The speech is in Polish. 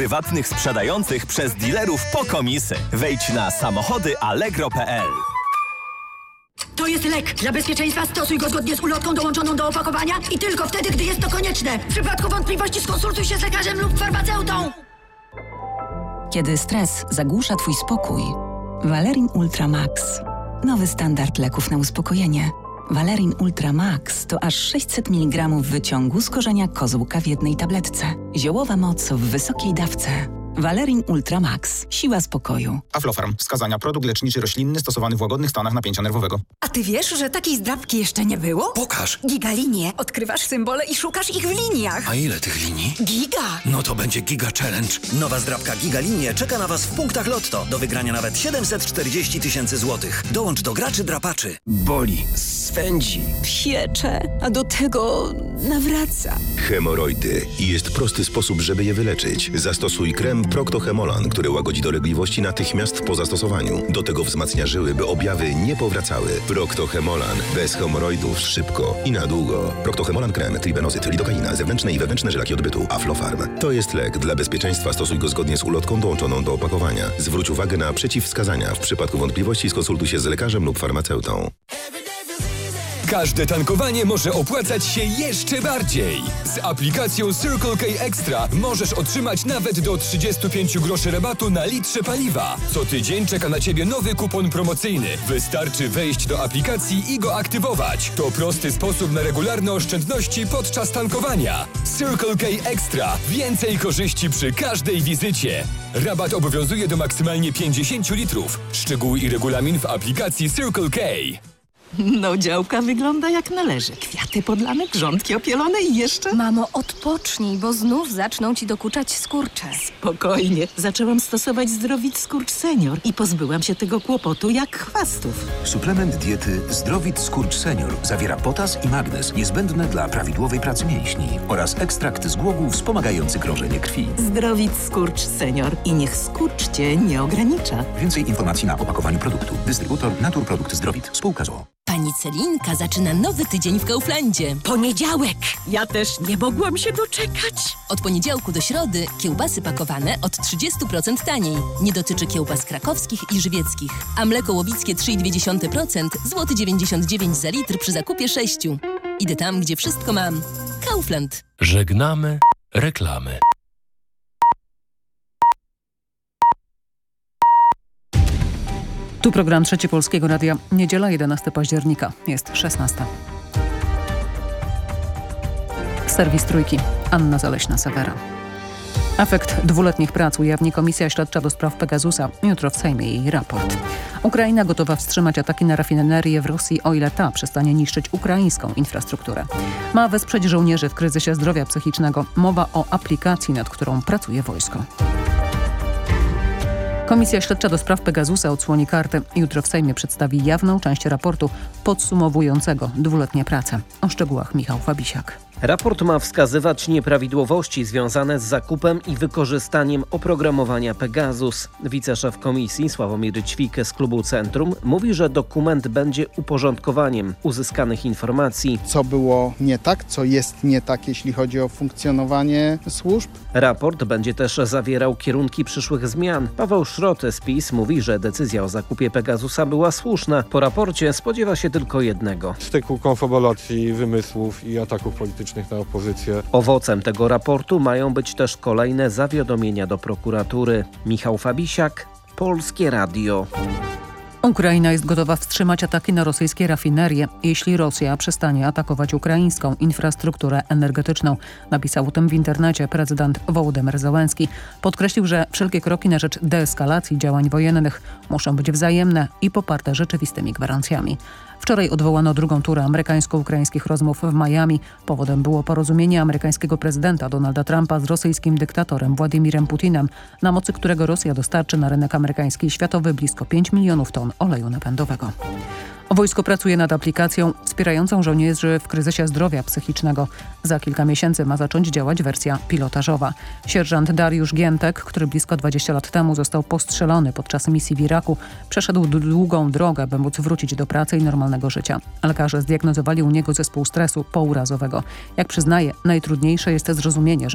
prywatnych sprzedających przez dealerów po komisy. Wejdź na samochody.allegro.pl. To jest lek. Dla bezpieczeństwa stosuj go zgodnie z ulotką dołączoną do opakowania i tylko wtedy, gdy jest to konieczne. W przypadku wątpliwości skonsultuj się z lekarzem lub farmaceutą. Kiedy stres zagłusza Twój spokój, Valerin Ultra Max. Nowy standard leków na uspokojenie. Valerin Ultra Max to aż 600 mg wyciągu z korzenia kozłka w jednej tabletce. Ziołowa moc w wysokiej dawce. Valerin Ultra Max. Siła spokoju. Aflofarm. Wskazania. Produkt leczniczy roślinny stosowany w łagodnych stanach napięcia nerwowego. A ty wiesz, że takiej zdrabki jeszcze nie było? Pokaż. Gigalinie. Odkrywasz symbole i szukasz ich w liniach. A ile tych linii? Giga. No to będzie Giga Challenge. Nowa zdrabka Gigalinie czeka na Was w punktach Lotto. Do wygrania nawet 740 000 złotych. Dołącz do graczy drapaczy. Boli, swędzi, Piecze, a do tego nawraca. Hemoroidy. Jest prosty sposób, żeby je wyleczyć. Zastosuj krem Procto-Hemolan, który łagodzi dolegliwości natychmiast po zastosowaniu. Do tego wzmacnia żyły, by objawy nie powracały. Procto-Hemolan. Bez hemoroidów szybko i na długo. Procto-Hemolan krem, tribenozyt, lidokaina, zewnętrzne i wewnętrzne żylaki odbytu. Aflofarm. To jest lek. Dla bezpieczeństwa stosuj go zgodnie z ulotką dołączoną do opakowania. Zwróć uwagę na przeciwwskazania. W przypadku wątpliwości skonsultuj się z lekarzem lub farmaceutą. Każde tankowanie może opłacać się jeszcze bardziej. Z aplikacją Circle K Extra możesz otrzymać nawet do 35 groszy rabatu na litrze paliwa. Co tydzień czeka na Ciebie nowy kupon promocyjny. Wystarczy wejść do aplikacji i go aktywować. To prosty sposób na regularne oszczędności podczas tankowania. Circle K Extra. Więcej korzyści przy każdej wizycie. Rabat obowiązuje do maksymalnie 50 litrów. Szczegóły i regulamin w aplikacji Circle K. No, działka wygląda jak należy. Kwiaty podlane, grządki opielone i jeszcze... Mamo, odpocznij, bo znów zaczną ci dokuczać skurcze. Spokojnie. Zaczęłam stosować Zdrowit Skurcz Senior i pozbyłam się tego kłopotu jak chwastów. Suplement diety Zdrowit Skurcz Senior zawiera potas i magnez niezbędne dla prawidłowej pracy mięśni oraz ekstrakt z głogów wspomagający krążenie krwi. Zdrowit Skurcz Senior i niech skurcz cię nie ogranicza. Więcej informacji na opakowaniu produktu. Dystrybutor Naturprodukt Zdrowit. Spółka z o.o. Pani Celinka zaczyna nowy tydzień w Kauflandzie. Poniedziałek! Ja też nie mogłam się doczekać. Od poniedziałku do środy kiełbasy pakowane od 30% taniej. Nie dotyczy kiełbas krakowskich i żywieckich. A mleko łowickie 3,2%, złoty 99 za litr przy zakupie 6. Idę tam, gdzie wszystko mam. Kaufland. Żegnamy reklamy. Tu program Trzeci Polskiego Radia. Niedziela, 11 października. Jest 16. Serwis Trójki. Anna Zaleśna-Sewera. Efekt 2-letnich prac ujawni Komisja Śledcza do spraw Pegasusa. Jutro w Sejmie jej raport. Ukraina gotowa wstrzymać ataki na rafinerię w Rosji, o ile ta przestanie niszczyć ukraińską infrastrukturę. Ma wesprzeć żołnierzy w kryzysie zdrowia psychicznego. Mowa o aplikacji, nad którą pracuje wojsko. Komisja Śledcza do spraw Pegasusa odsłoni karty. Jutro w Sejmie przedstawi jawną część raportu podsumowującego 2-letnie prace. O szczegółach Michał Fabisiak. Raport ma wskazywać nieprawidłowości związane z zakupem i wykorzystaniem oprogramowania Pegasus. Wiceszef komisji Sławomir Ćwik z klubu Centrum mówi, że dokument będzie uporządkowaniem uzyskanych informacji. Co było nie tak, co jest nie tak, jeśli chodzi o funkcjonowanie służb. Raport będzie też zawierał kierunki przyszłych zmian. Paweł Szrot z PiS mówi, że decyzja o zakupie Pegasusa była słuszna. Po raporcie spodziewa się tylko jednego: styku konfabulacji, wymysłów i ataków politycznych na opozycję. Owocem tego raportu mają być też kolejne zawiadomienia do prokuratury. Michał Fabisiak, Polskie Radio. Ukraina jest gotowa wstrzymać ataki na rosyjskie rafinerie, jeśli Rosja przestanie atakować ukraińską infrastrukturę energetyczną. Napisał o tym w internecie prezydent Wołodymyr Zełenski. Podkreślił, że wszelkie kroki na rzecz deeskalacji działań wojennych muszą być wzajemne i poparte rzeczywistymi gwarancjami. Wczoraj odwołano drugą turę amerykańsko-ukraińskich rozmów w Miami. Powodem było porozumienie amerykańskiego prezydenta Donalda Trumpa z rosyjskim dyktatorem Władimirem Putinem, na mocy którego Rosja dostarczy na rynek amerykański i światowy blisko 5 milionów ton oleju napędowego. Wojsko pracuje nad aplikacją wspierającą żołnierzy w kryzysie zdrowia psychicznego. Za kilka miesięcy ma zacząć działać wersja pilotażowa. Sierżant Dariusz Giętek, który blisko 20 lat temu został postrzelony podczas misji w Iraku, przeszedł długą drogę, by móc wrócić do pracy i normalnego życia. Lekarze zdiagnozowali u niego zespół stresu pourazowego. Jak przyznaje, najtrudniejsze jest zrozumienie, że